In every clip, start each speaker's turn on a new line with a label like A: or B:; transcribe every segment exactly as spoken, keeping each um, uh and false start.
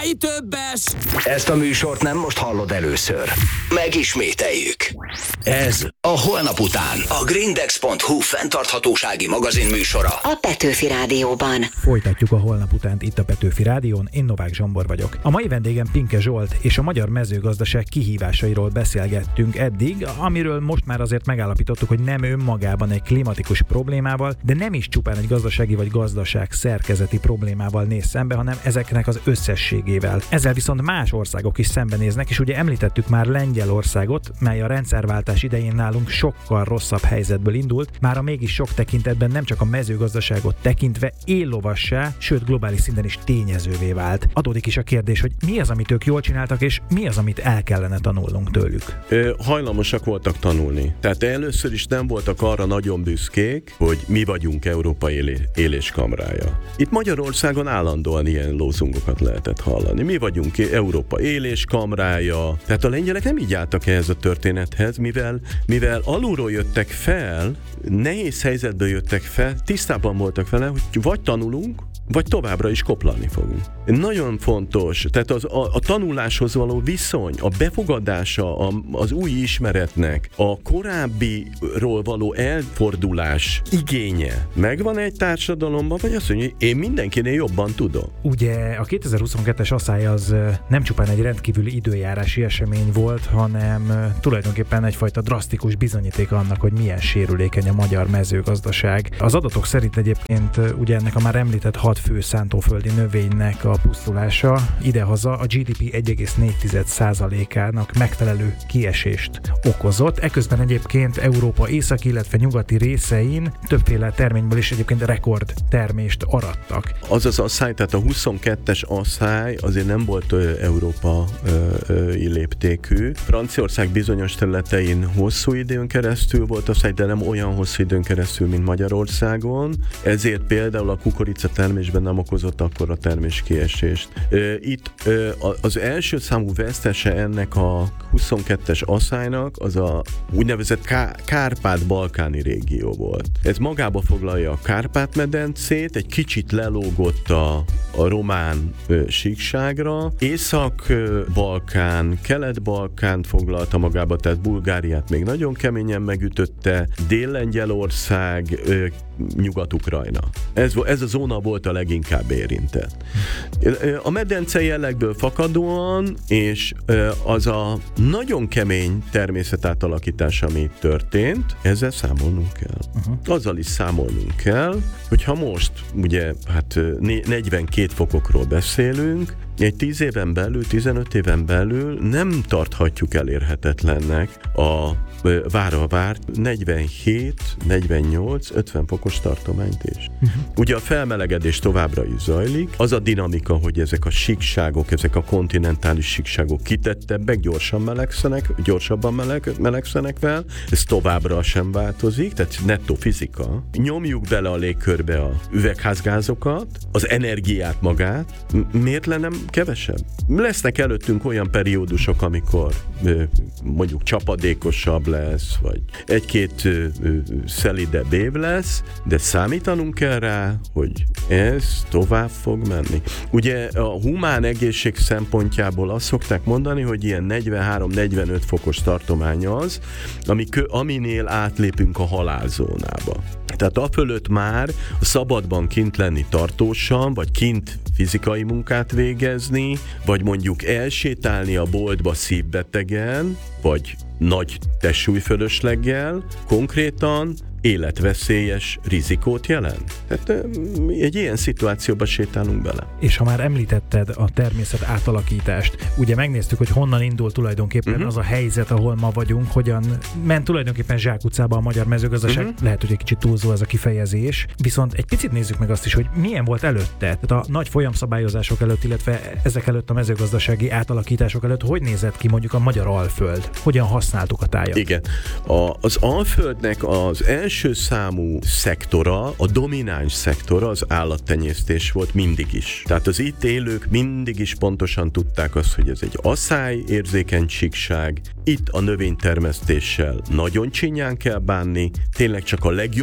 A: többes!
B: Ezt a műsort nem most hallod először. Megismételjük. Ez a Holnap után. A Grindex pont hu fenntarthatósági magazin műsora.
C: A Petőfi Rádióban.
D: Folytatjuk a Holnap utánt itt a Petőfi Rádión. Én Novák Zsombor vagyok. A mai vendégem Pinke Zsolt, és a magyar mezőgazdaság kihívásairól beszélgettünk eddig, amiről most már azért megállapítottuk, hogy nem önmagában egy klimatikus problémával, de nem is csupán egy gazdasági vagy gazdaság szerkezeti problémával néz szembe, hanem ezeknek az összességével. Ezzel viszont más országok is szembenéznek, és ugye említettük már Lengyelországot, mely a rendszerváltás idején nálunk sokkal rosszabb helyzetből indult, már a mégis sok tekintetben nem csak a mezőgazdaságot tekintve éllovassá, sőt globális szinten is tényezővé vált. Adódik is a kérdés, hogy mi az, amit ők jól csináltak, és mi az, amit el kellene tanulnunk tőlük.
E: Ö, hajlamosak voltak tanulni. Tehát először is nem voltak arra nagyon büszkék, hogy mi vagyunk Európa élé- éléskamrája. Itt Magyarországon állandóan ilyen lózungokat lehetett hallani. Mi vagyunk Európa éléskamrája. Tehát a lengyelek nem így álltak ehhez a történethez, mivel, mivel alulról jöttek fel, nehéz helyzetből jöttek fel, tisztában voltak vele, hogy vagy tanulunk, vagy továbbra is koplalni fogunk. Nagyon fontos, tehát az, a, a tanuláshoz való viszony, a befogadása a, az új ismeretnek, a korábbiról való elfordulás igénye megvan egy társadalomban, vagy azt mondja, hogy én mindenkinél jobban tudom.
D: Ugye a kétezer-huszonkettes asszály az nem csupán egy rendkívüli időjárási esemény volt, hanem tulajdonképpen egyfajta drasztikus bizonyíték annak, hogy milyen sérülékeny a magyar mezőgazdaság. Az adatok szerint egyébként ugye ennek a már említett hat fő szántóföldi növénynek a pusztulása idehaza a gé dé pé egy egész négy százalékának megfelelő kiesést okozott. Eközben egyébként Európa északi, illetve nyugati részein többféle terményből is egyébként rekord termést arattak.
E: Az az asszály, tehát a huszonkettes asszály azért nem volt ö, Európa ö, ö, léptékű. Franciaország bizonyos területein hosszú időn keresztül volt asszály, de nem olyan hosszú időn keresztül, mint Magyarországon. Ezért például a kukorica termésben nem okozott akkora terméskiesést. Itt az első számú vesztese ennek a huszonkettes asszálynak az a úgynevezett Ká- Kárpát-balkáni régió volt. Ez magába foglalja a Kárpát-medencét, egy kicsit lelógott a, a román ö, síkságra, Észak-Balkán, Kelet-Balkánt foglalta magába, tehát Bulgáriát még nagyon keményen megütötte, Dél-Lengyelország, ö, Nyugat-Ukrajna. Ez, ez a zóna volt a leginkább érintett. A medence jellegből fakadóan, és az a nagyon kemény természetátalakítás, ami történt, ezzel számolnunk kell. Uh-huh. Azzal is számolnunk kell, hogyha most ugye hát negyvenkét fokokról beszélünk, egy tíz éven belül, tizenöt éven belül nem tarthatjuk elérhetetlennek a várva várt negyvenhét, negyvennyolc, ötven fokos tartományt is. Uh-huh. Ugye a felmelegedés továbbra is zajlik, az a dinamika, hogy ezek a síkságok, ezek a kontinentális síkságok kitettebbek, gyorsan melegszenek, gyorsabban meleg, melegszenek fel, ez továbbra sem változik, tehát nettó fizika. Nyomjuk bele a légkörbe a üvegházgázokat, az energiát magát, miért lenne kevesebb? Lesznek előttünk olyan periódusok, amikor mondjuk csapadékosabb lesz, vagy egy-két ö, ö, szelidebb év lesz, de számítanunk kell rá, hogy ez tovább fog menni. Ugye a humán egészség szempontjából azt szokták mondani, hogy ilyen negyvenhárom-negyvenöt fokos tartomány az, ami kö, aminél átlépünk a halálzónába. Tehát a fölött már a szabadban kint lenni tartósan, vagy kint fizikai munkát végezni, vagy mondjuk elsétálni a boltba szívbetegen, vagy nagy testsúlyfölösleggel, konkrétan életveszélyes rizikót jelent. Tehát egy ilyen szituációba sétálunk bele.
D: És ha már említetted a természet átalakítást, ugye megnéztük, hogy honnan indul tulajdonképpen uh-huh. az a helyzet, ahol ma vagyunk, hogyan ment tulajdonképpen zsákutcába a magyar mezőgazdaság. Uh-huh. Lehet, hogy egy kicsit túlzó ez a kifejezés, viszont egy picit nézzük meg azt is, hogy milyen volt előtte. Tehát a nagy folyamszabályozások előtt, illetve ezek előtt a mezőgazdasági átalakítások előtt, hogy nézett ki mondjuk a magyar Alföld? Hogyan használtuk a tájat?
E: Igen. A, az Alföldnek az első első számú szektora, a domináns szektora az állattenyésztés volt mindig is. Tehát az itt élők mindig is pontosan tudták azt, hogy ez egy asszályérzékeny síkság, itt a növénytermesztéssel nagyon csinyán kell bánni, tényleg csak a legjobb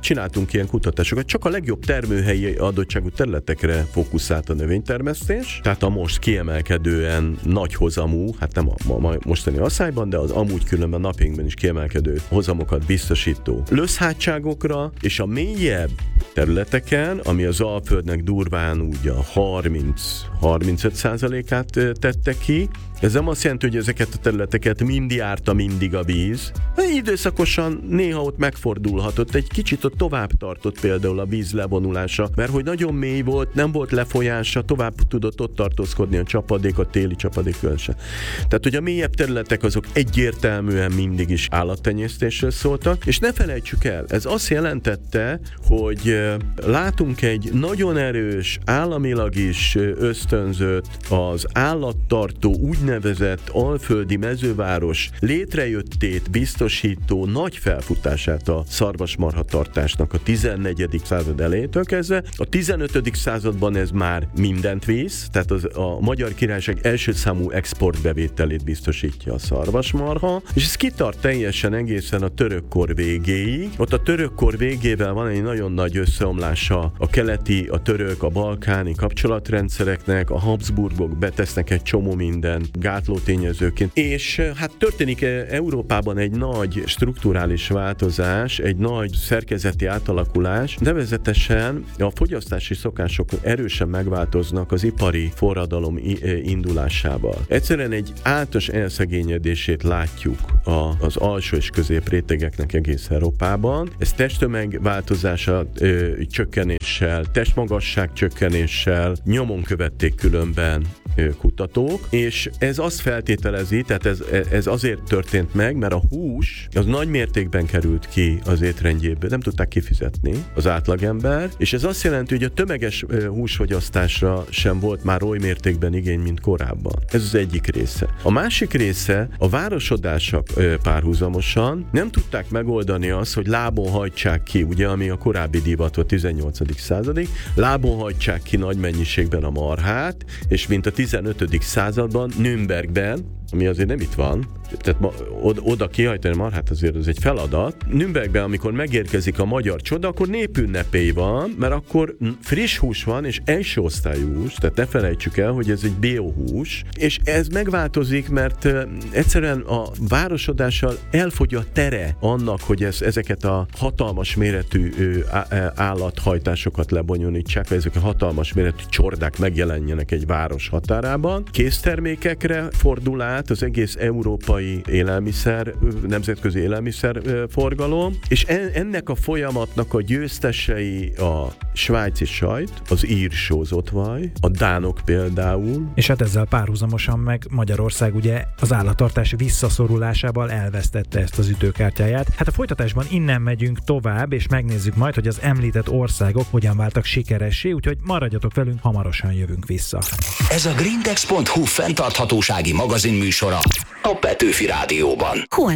E: csináltunk ilyen kutatásokat, csak a legjobb termőhelyi adottságú területekre fókuszált a növénytermesztés, tehát a most kiemelkedően nagy hozamú, hát nem a, a mostani asszályban, de az amúgy különben napjainkban is kiemelkedő hozamokat biztosító löszhátságokra, és a mélyebb területeken, ami az Alföldnek durván úgy a harminc-harmincöt százalékát tette ki. Ez nem azt jelenti, hogy ezeket a területeket mind járta mindig a víz. Időszakosan néha ott megfordulhatott, egy kicsit ott tovább tartott például a víz levonulása, mert hogy nagyon mély volt, nem volt lefolyása, tovább tudott ott tartózkodni a csapadék, a téli csapadék különösen. Tehát, hogy a mélyebb területek azok egyértelműen mindig is állattenyésztésről szóltak, és ne felejtsük el, ez azt jelentette, hogy látunk egy nagyon erős, államilag is ösztönzött, az állattartó úgynevezett alföldi mezőváros létrejöttét biztosító nagy felfutását a szarvasmarhatartásnak a tizennegyedik század elejétől kezdve. A tizenötödik században ez már mindent visz, tehát az, a Magyar Királyság első számú exportbevételét biztosítja a szarvasmarha, és ez kitart teljesen egészen a török kor végéig. Ott a török kor végével van egy nagyon nagy összeomlása a keleti, a török, a balkáni kapcsolatrendszereknek, a Habsburgok betesznek egy csomó minden gátló tényezőként, és hát történik Európában egy nagy strukturális változás, egy nagy szerkezeti átalakulás, nevezetesen a fogyasztási szokások erősen megváltoznak az ipari forradalom indulásával. Egyszerűen egy általános elszegényedését látjuk az alsó és közép rétegeknek egész Európában. Ez testtömegváltozása ö, csökkenéssel, testmagasság csökkenéssel nyomon követték különben kutatók, és ez azt feltételezi, tehát ez, ez azért történt meg, mert a hús az nagy mértékben került ki az étrendjéből, nem tudták kifizetni az átlagember, és ez azt jelenti, hogy a tömeges húsfogyasztásra sem volt már oly mértékben igény, mint korábban. Ez az egyik része. A másik része, a városodások párhuzamosan nem tudták megoldani azt, hogy lábon hajtsák ki, ugye, ami a korábbi divat a tizennyolcadik századig, lábon hajtsák ki nagy mennyiségben a marhát, és mint a tizenötödik században Nürnbergben, ami azért nem itt van, tehát ma, oda, oda kihajtani marhát azért az egy feladat. Nürnbergben, amikor megérkezik a magyar csoda, akkor népünnepély van, mert akkor friss hús van, és első osztályú hús, tehát ne felejtsük el, hogy ez egy biohús, és ez megváltozik, mert uh, egyszerűen a városodással elfogy a tere annak, hogy ez, ezeket a hatalmas méretű uh, állathajtásokat lebonyolítsák, vagy ezek a hatalmas méretű csordák megjelenjenek egy város határában. Késztermékekre fordul át az egész európai élelmiszer, nemzetközi élelmiszer forgalom, és ennek a folyamatnak a győztesei a svájci sajt, az ír sózott vaj, a dánok például.
D: És hát ezzel párhuzamosan meg Magyarország ugye az állattartás visszaszorulásával elvesztette ezt az ütőkártyáját. Hát a folytatásban innen megyünk tovább, és megnézzük majd, hogy az említett országok hogyan váltak sikeressé, úgyhogy maradjatok velünk, hamarosan jövünk vissza.
B: Ez a grindex pont hu fenntarthatósági magazin műsora a Petőfi Rádióban.
C: Hol